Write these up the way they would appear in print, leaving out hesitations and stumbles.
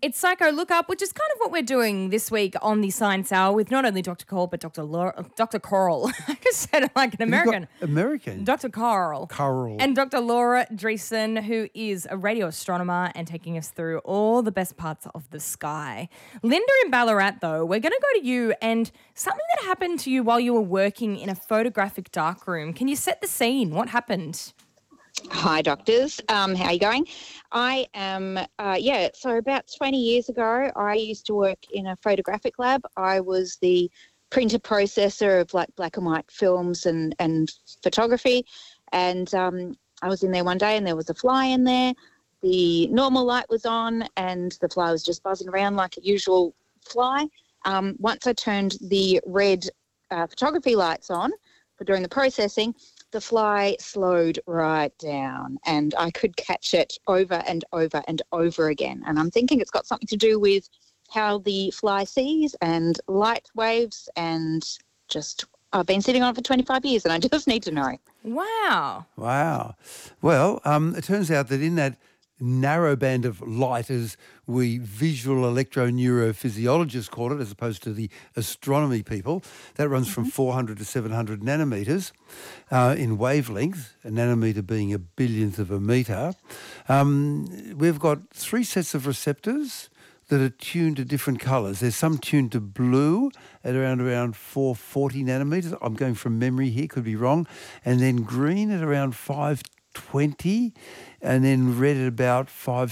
It's Psycho Look Up, which is kind of what we're doing this week on the Science Hour with not only Dr. Cole, but Dr. Coral. I just said it like an American. American? Dr. Carl. Carl. And Dr. Laura Dreesen, who is a radio astronomer and taking us through all the best parts of the sky. Linda in Ballarat, though, we're going to go to you and something that happened to you while you were working in a photographic darkroom. Can you set the scene? What happened? Hi, doctors. How are you going? I am, so about 20 years ago, I used to work in a photographic lab. I was the printer processor of like black and white films and photography. And I was in there one day and there was a fly in there. The normal light was on and the fly was just buzzing around like a usual fly. Once I turned the red photography lights on for doing the processing, the fly slowed right down and I could catch it over and over and over again. And I'm thinking it's got something to do with how the fly sees and light waves and just I've been sitting on it for 25 years and I just need to know. Wow. Well, it turns out that in that narrow band of light, as we visual electroneurophysiologists call it, as opposed to the astronomy people, that runs from 400 to 700 nanometres in wavelength, a nanometre being a billionth of a metre. We've got 3 sets of receptors that are tuned to different colours. There's some tuned to blue at around 440 nanometres. I'm going from memory here, could be wrong. And then green at around 520, and then red at about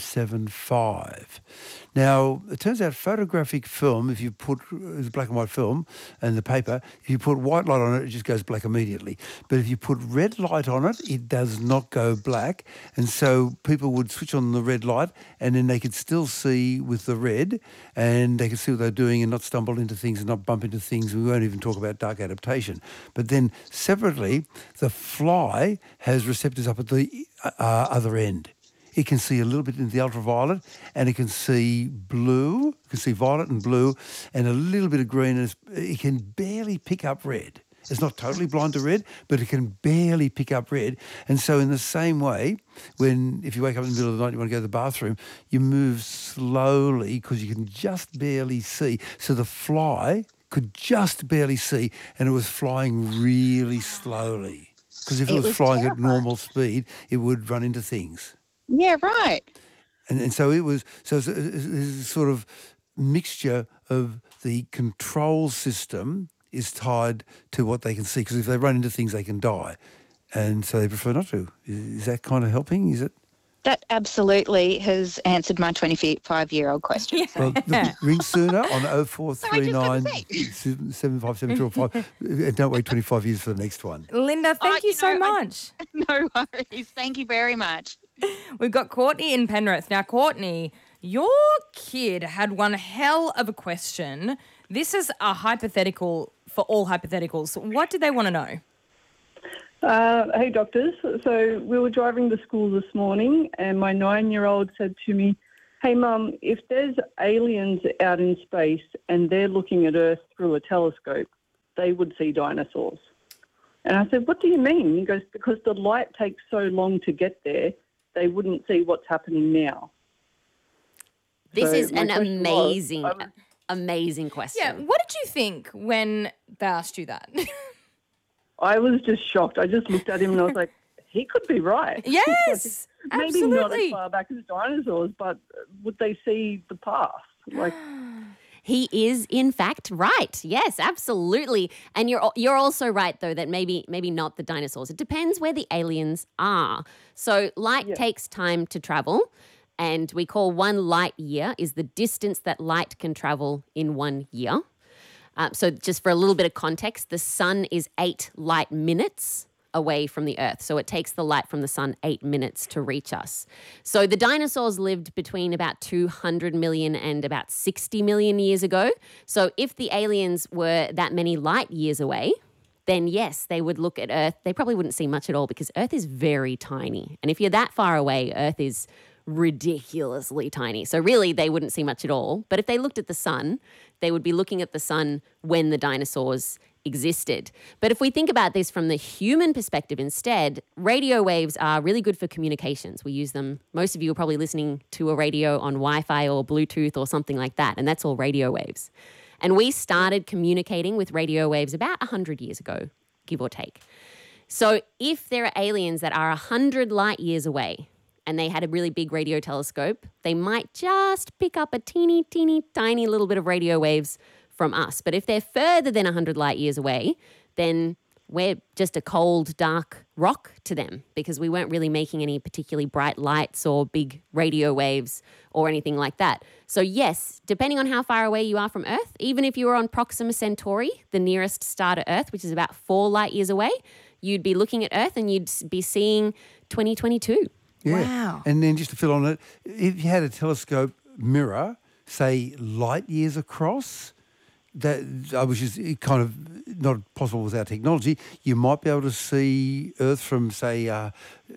575. Now, it turns out photographic film, if you put it's black and white film and the paper, if you put white light on it, it just goes black immediately. But if you put red light on it, it does not go black. And so people would switch on the red light and then they could still see with the red and they could see what they're doing and not stumble into things and not bump into things. We won't even talk about dark adaptation. But then separately, the fly has receptors up at the other end. It can see a little bit into the ultraviolet and it can see blue, it can see violet and blue and a little bit of green. And it can barely pick up red. It's not totally blind to red, but it can barely pick up red. And so in the same way, if you wake up in the middle of the night and you want to go to the bathroom, you move slowly because you can just barely see. So the fly could just barely see and it was flying really slowly. Because if it was flying at normal speed, it would run into things. Yeah, right. And so it was a sort of mixture of the control system is tied to what they can see. Because if they run into things, they can die. And so they prefer not to. Is that kind of helping? Is it? That absolutely has answered my 25-year-old question. Well, ring sooner on 0439 757205 and don't wait 25 years for the next one. Linda, thank you so much. No worries. Thank you very much. We've got Courtney in Penrith. Now, Courtney, your kid had one hell of a question. This is a hypothetical for all hypotheticals. What did they want to know? Hey, doctors. So we were driving to school this morning and my 9-year-old said to me, hey, Mum, if there's aliens out in space and they're looking at Earth through a telescope, they would see dinosaurs. And I said, what do you mean? He goes, because the light takes so long to get there, they wouldn't see what's happening now. This is an amazing question. Yeah, what did you think when they asked you that? I was just shocked. I just looked at him and I was like, he could be right. Yes, maybe absolutely. not as far back as dinosaurs, but would they see the past? Like, he is, in fact, right. Yes, absolutely. And you're also right, though, that maybe not the dinosaurs. It depends where the aliens are. So light takes time to travel, and we call 1 light year is the distance that light can travel in 1 year. So just for a little bit of context, the sun is 8 light minutes away from the Earth. So it takes the light from the sun 8 minutes to reach us. So the dinosaurs lived between about 200 million and about 60 million years ago. So if the aliens were that many light years away, then yes, they would look at Earth. They probably wouldn't see much at all because Earth is very tiny. And if you're that far away, Earth is ridiculously tiny. So really, they wouldn't see much at all. But if they looked at the sun, they would be looking at the sun when the dinosaurs existed. But if we think about this from the human perspective instead, radio waves are really good for communications. We use them. Most of you are probably listening to a radio on Wi-Fi or Bluetooth or something like that, and that's all radio waves. And we started communicating with radio waves about 100 years ago, give or take. So if there are aliens that are 100 light years away and they had a really big radio telescope, they might just pick up a teeny, tiny little bit of radio waves from us. But if they're further than 100 light years away, then we're just a cold, dark rock to them because we weren't really making any particularly bright lights or big radio waves or anything like that. So yes, depending on how far away you are from Earth, even if you were on Proxima Centauri, the nearest star to Earth, which is about 4 light years away, you'd be looking at Earth and you'd be seeing 2022. Yeah. Wow. And then just to fill on it, if you had a telescope mirror, say light years across, which is kind of not possible with our technology, you might be able to see Earth from, say,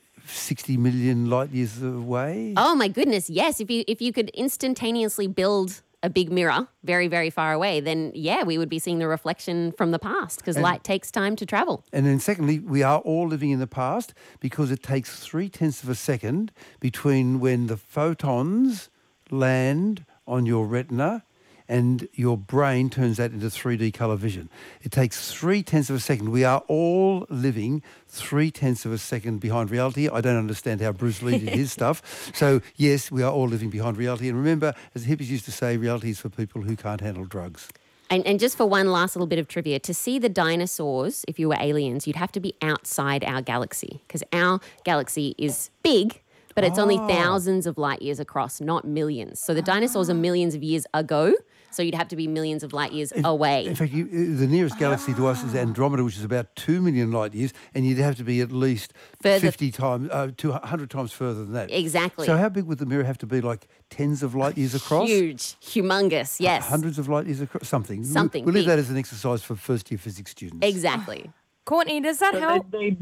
60 million light years away. Oh my goodness, yes. If you could instantaneously build a big mirror very, very far away, then yeah, we would be seeing the reflection from the past because light takes time to travel. And then secondly, we are all living in the past because it takes 0.3 of a second between when the photons land on your retina and your brain turns that into 3D colour vision. It takes 0.3 of a second. We are all living 0.3 of a second behind reality. I don't understand how Bruce Lee did his stuff. So, yes, we are all living behind reality. And remember, as the hippies used to say, reality is for people who can't handle drugs. And just for one last little bit of trivia, to see the dinosaurs, if you were aliens, you'd have to be outside our galaxy because our galaxy is big, but it's only thousands of light years across, not millions. So the dinosaurs are millions of years ago. So you'd have to be millions of light years away. In fact, the nearest galaxy to us is Andromeda, which is about 2 million light years, and you'd have to be at least 50 times, 100 times further than that. Exactly. So how big would the mirror have to be? Like tens of light years across? Huge, humongous, yes. Hundreds of light years across? Something. Something We'll leave big. that as an exercise for first-year physics students. Exactly. Courtney, does that help? They'd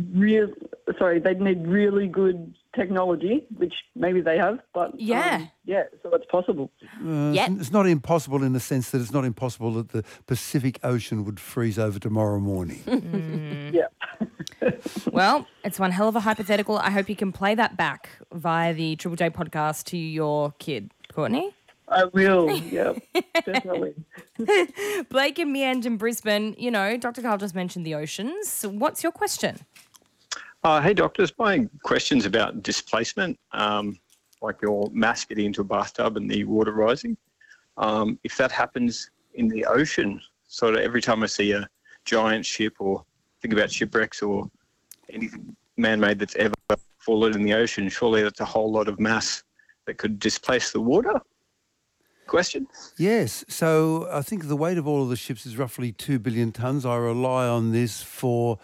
need really good technology, which maybe they have, but Yeah. so it's possible. Yep. It's not impossible in the sense that it's not impossible that the Pacific Ocean would freeze over tomorrow morning. Yeah. Well, it's one hell of a hypothetical. I hope you can play that back via the Triple J podcast to your kid, Courtney. I will, yeah, definitely. Blake and Meange in Brisbane, you know, Dr. Carl just mentioned the oceans. What's your question? Hey, doctors. My question's about displacement, like your mass getting into a bathtub and the water rising. If that happens in the ocean, sort of every time I see a giant ship or think about shipwrecks or anything man-made that's ever fallen in the ocean, surely that's a whole lot of mass that could displace the water? Question? Yes. So I think the weight of all of the ships is roughly 2 billion tonnes. I rely on this for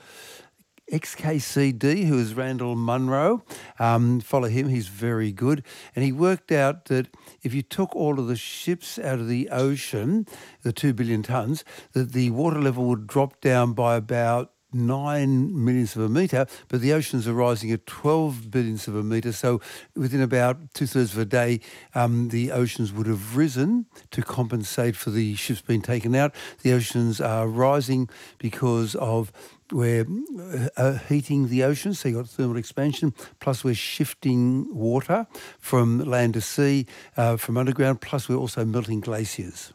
XKCD, who is Randall Munro. Follow him, he's very good. And he worked out that if you took all of the ships out of the ocean, the 2 billion tonnes, that the water level would drop down by about 9 millionths of a metre, but the oceans are rising at 12 billionths of a metre. So within about 2/3 of a day, the oceans would have risen to compensate for the ships being taken out. The oceans are rising because of we're heating the ocean, so you've got thermal expansion, plus we're shifting water from land to sea, from underground, plus we're also melting glaciers.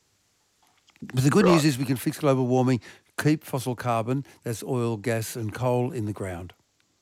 But the good news is we can fix global warming, keep fossil carbon, that's oil, gas and coal, in the ground.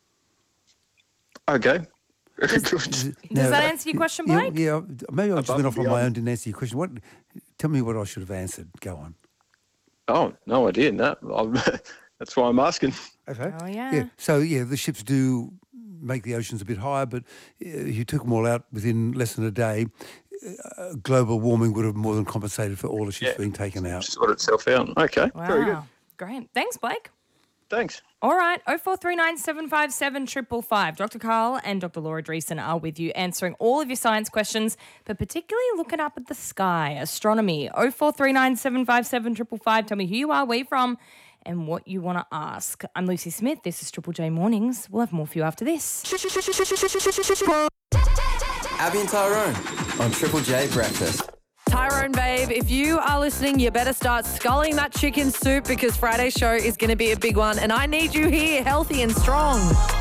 Okay. Very good. Does that answer your question, Blake? Yeah, maybe I just Above went off and on my beyond. own, didn't answer your question. Tell me what I should have answered. Go on. Oh, no idea. No, that's why I'm asking. Okay. Oh, yeah. So, the ships do make the oceans a bit higher, but if you took them all out within less than a day, global warming would have more than compensated for all the ships being taken out. Sort itself out. Okay. Wow. Very good. Great. Thanks, Blake. Thanks. All right, 0439 757 555. Dr. Carl and Dr. Laura Dreesen are with you answering all of your science questions, but particularly looking up at the sky, astronomy. 0439 757 555. Tell me who you are, where you're from, and what you want to ask. I'm Lucy Smith. This is Triple J Mornings. We'll have more for you after this. Abby and Tyrone on Triple J Breakfast. Tyrone, babe, if you are listening, you better start sculling that chicken soup because Friday's show is going to be a big one. And I need you here, healthy and strong.